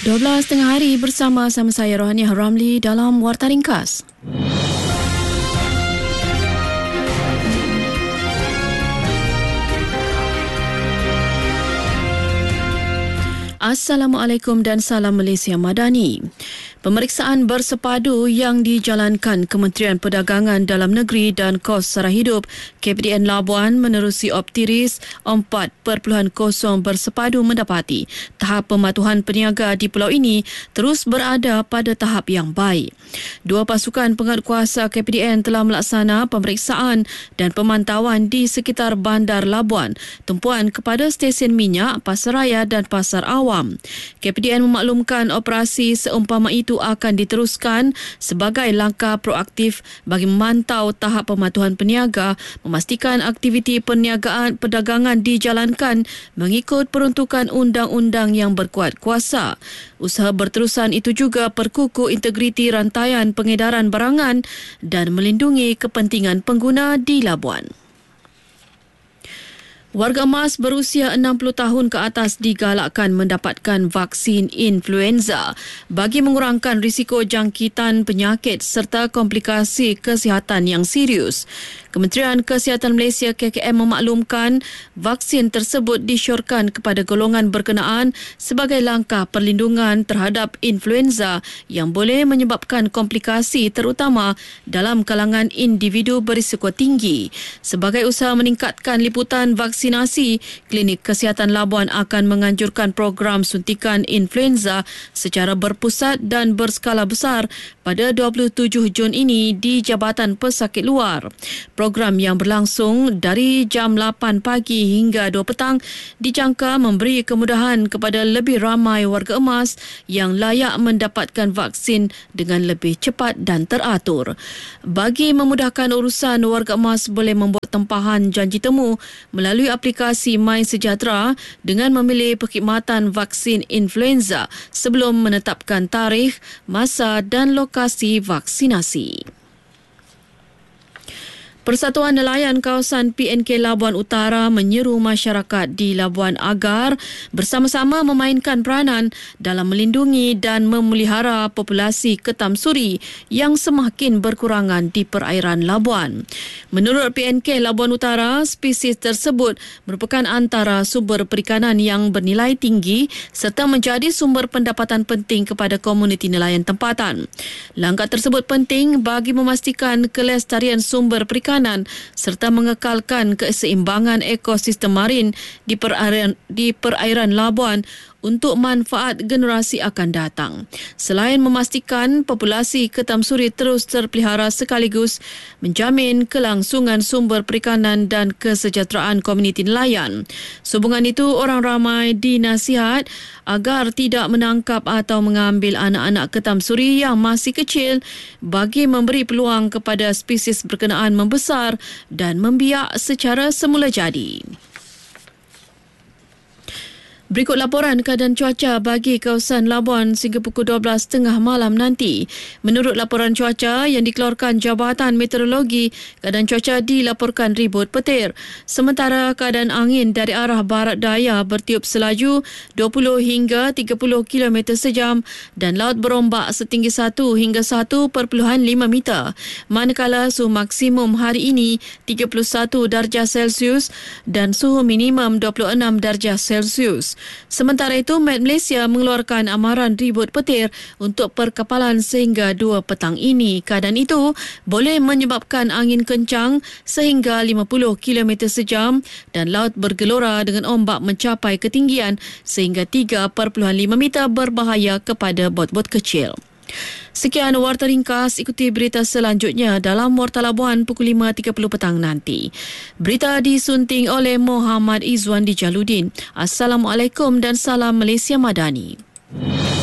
12 tengah hari bersama saya Rohaniah Ramli dalam Warta Ringkas. Assalamualaikum dan salam Malaysia Madani. Pemeriksaan bersepadu yang dijalankan Kementerian Perdagangan Dalam Negeri dan Kos Sara Hidup KPDN Labuan menerusi optiris 4.0 bersepadu mendapati tahap pematuhan peniaga di pulau ini terus berada pada tahap yang baik. Dua pasukan penguatkuasa KPDN telah melaksana pemeriksaan dan pemantauan di sekitar Bandar Labuan, tumpuan kepada stesen minyak, pasaraya dan pasar awam. KPDN memaklumkan operasi seumpama itu akan diteruskan sebagai langkah proaktif bagi memantau tahap pematuhan peniaga, memastikan aktiviti perniagaan perdagangan dijalankan mengikut peruntukan undang-undang yang berkuat kuasa. Usaha berterusan itu juga perkukuh integriti rantaian pengedaran barangan dan melindungi kepentingan pengguna di Labuan. Warga emas berusia 60 tahun ke atas digalakkan mendapatkan vaksin influenza bagi mengurangkan risiko jangkitan penyakit serta komplikasi kesihatan yang serius. Kementerian Kesihatan Malaysia KKM memaklumkan vaksin tersebut disyorkan kepada golongan berkenaan sebagai langkah perlindungan terhadap influenza yang boleh menyebabkan komplikasi terutama dalam kalangan individu berisiko tinggi. Sebagai usaha meningkatkan liputan vaksinasi, Klinik Kesihatan Labuan akan menganjurkan program suntikan influenza secara berpusat dan berskala besar pada 27 Jun ini di Jabatan Pesakit Luar. Program yang berlangsung dari jam 8 pagi hingga 2 petang dijangka memberi kemudahan kepada lebih ramai warga emas yang layak mendapatkan vaksin dengan lebih cepat dan teratur. Bagi memudahkan urusan, warga emas boleh membuat tempahan janji temu melalui aplikasi MySejahtera dengan memilih perkhidmatan vaksin influenza sebelum menetapkan tarikh, masa dan lokasi vaksinasi. Persatuan Nelayan Kawasan PNK Labuan Utara menyeru masyarakat di Labuan agar bersama-sama memainkan peranan dalam melindungi dan memelihara populasi ketam suri yang semakin berkurangan di perairan Labuan. Menurut PNK Labuan Utara, spesies tersebut merupakan antara sumber perikanan yang bernilai tinggi serta menjadi sumber pendapatan penting kepada komuniti nelayan tempatan. Langkah tersebut penting bagi memastikan kelestarian sumber perikanan serta mengekalkan keseimbangan ekosistem marin di perairan Labuan untuk manfaat generasi akan datang. Selain memastikan populasi ketam suri terus terpelihara sekaligus menjamin kelangsungan sumber perikanan dan kesejahteraan komuniti nelayan. Sehubungan itu, orang ramai dinasihat agar tidak menangkap atau mengambil anak-anak ketam suri yang masih kecil bagi memberi peluang kepada spesies berkenaan membesar dan membiak secara semula jadi. Berikut laporan keadaan cuaca bagi kawasan Labuan sehingga pukul 12.30 malam nanti. Menurut laporan cuaca yang dikeluarkan Jabatan Meteorologi, keadaan cuaca dilaporkan ribut petir. Sementara keadaan angin dari arah barat daya bertiup selaju 20 hingga 30 km sejam dan laut berombak setinggi 1 hingga 1.5 meter. Manakala suhu maksimum hari ini 31 darjah Celsius dan suhu minimum 26 darjah Celsius. Sementara itu, Met Malaysia mengeluarkan amaran ribut petir untuk perkapalan sehingga 2 petang ini. Keadaan itu boleh menyebabkan angin kencang sehingga 50 km sejam dan laut bergelora dengan ombak mencapai ketinggian sehingga 3.5 meter berbahaya kepada bot-bot kecil. Sekian Warta Ringkas, ikuti berita selanjutnya dalam Warta Labuan pukul 5.30 petang nanti. Berita disunting oleh Muhammad Izzuan di Jaludin. Assalamualaikum dan salam Malaysia Madani.